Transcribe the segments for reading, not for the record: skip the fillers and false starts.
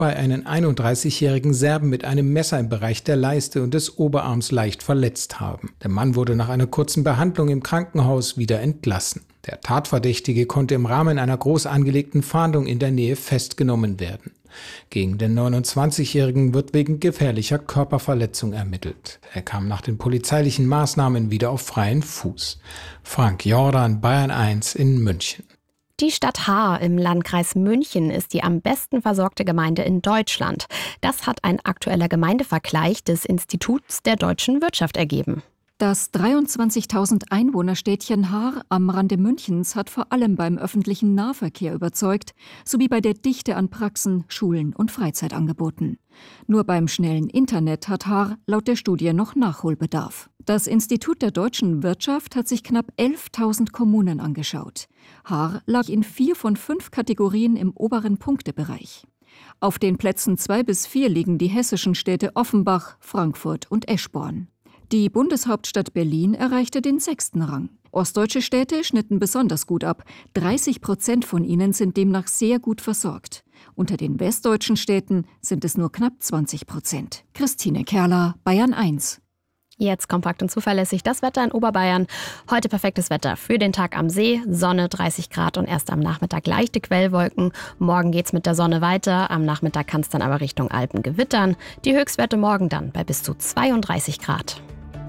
wobei einen 31-jährigen Serben mit einem Messer im Bereich der Leiste und des Oberarms leicht verletzt haben. Der Mann wurde nach einer kurzen Behandlung im Krankenhaus wieder entlassen. Der Tatverdächtige konnte im Rahmen einer groß angelegten Fahndung in der Nähe festgenommen werden. Gegen den 29-Jährigen wird wegen gefährlicher Körperverletzung ermittelt. Er kam nach den polizeilichen Maßnahmen wieder auf freien Fuß. Frank Jordan, Bayern 1 in München. Die Stadt Haar im Landkreis München ist die am besten versorgte Gemeinde in Deutschland. Das hat ein aktueller Gemeindevergleich des Instituts der deutschen Wirtschaft ergeben. Das 23.000 Einwohnerstädtchen Haar am Rande Münchens hat vor allem beim öffentlichen Nahverkehr überzeugt, sowie bei der Dichte an Praxen, Schulen und Freizeitangeboten. Nur beim schnellen Internet hat Haar laut der Studie noch Nachholbedarf. Das Institut der deutschen Wirtschaft hat sich knapp 11.000 Kommunen angeschaut. Haar lag in 4 von 5 Kategorien im oberen Punktebereich. Auf den Plätzen 2 bis 4 liegen die hessischen Städte Offenbach, Frankfurt und Eschborn. Die Bundeshauptstadt Berlin erreichte den 6. Rang. Ostdeutsche Städte schnitten besonders gut ab. 30% von ihnen sind demnach sehr gut versorgt. Unter den westdeutschen Städten sind es nur knapp 20%. Christine Kerler, Bayern 1. Jetzt kompakt und zuverlässig das Wetter in Oberbayern. Heute perfektes Wetter für den Tag am See, Sonne 30 Grad und erst am Nachmittag leichte Quellwolken. Morgen geht's mit der Sonne weiter, am Nachmittag kann es dann aber Richtung Alpen gewittern. Die Höchstwerte morgen dann bei bis zu 32 Grad.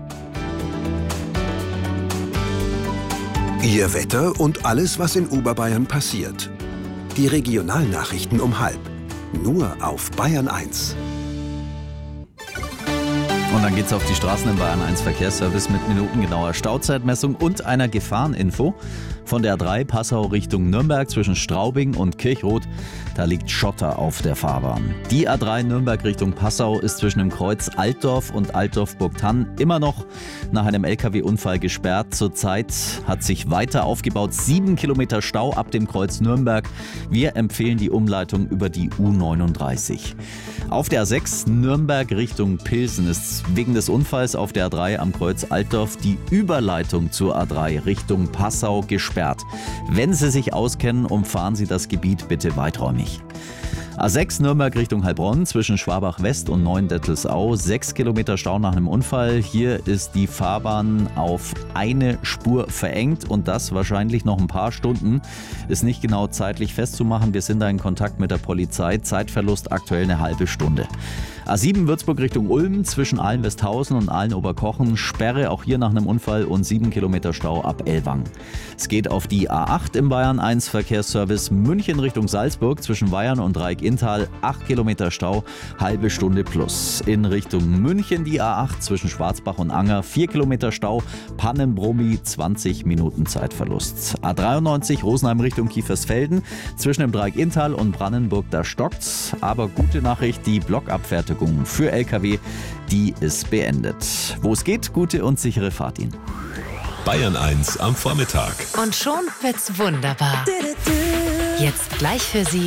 Ihr Wetter und alles, was in Oberbayern passiert. Die Regionalnachrichten um 12:30. Nur auf Bayern 1. Und dann geht's auf die Straßen im Bayern 1 Verkehrsservice mit minutengenauer Stauzeitmessung und einer Gefahreninfo. Von der A3 Passau Richtung Nürnberg zwischen Straubing und Kirchrot, da liegt Schotter auf der Fahrbahn. Die A3 Nürnberg Richtung Passau ist zwischen dem Kreuz Altdorf und Altdorf-Burgthann immer noch nach einem LKW-Unfall gesperrt. Zurzeit hat sich weiter aufgebaut, 7 Kilometer Stau ab dem Kreuz Nürnberg. Wir empfehlen die Umleitung über die U39. Auf der A6 Nürnberg Richtung Pilsen ist wegen des Unfalls auf der A3 am Kreuz Altdorf die Überleitung zur A3 Richtung Passau gesperrt. Wenn Sie sich auskennen, umfahren Sie das Gebiet bitte weiträumig. A6 Nürnberg Richtung Heilbronn zwischen Schwabach West und Neuendettelsau. 6 Kilometer Stau nach einem Unfall. Hier ist die Fahrbahn auf eine Spur verengt und das wahrscheinlich noch ein paar Stunden. Ist nicht genau zeitlich festzumachen. Wir sind da in Kontakt mit der Polizei. Zeitverlust aktuell eine halbe Stunde. A7 Würzburg Richtung Ulm zwischen Ahlen-Westhausen und Ahlen-Oberkochen. Sperre auch hier nach einem Unfall und 7 Kilometer Stau ab Ellwang. Es geht auf die A8 im Bayern 1 Verkehrsservice München Richtung Salzburg zwischen Weyern und Dreieck-Inntal. 8 Kilometer Stau, halbe Stunde plus. In Richtung München die A8 zwischen Schwarzbach und Anger. 4 Kilometer Stau, Pannenbrummi, 20 Minuten Zeitverlust. A93 Rosenheim Richtung Kiefersfelden zwischen dem Dreieck-Inntal und Brandenburg, da stockt's. Aber gute Nachricht, die Blockabfertigung für LKW, die ist beendet. Wo es geht, gute und sichere Fahrt Ihnen. Bayern 1 am Vormittag. Und schon wird's wunderbar. Jetzt gleich für Sie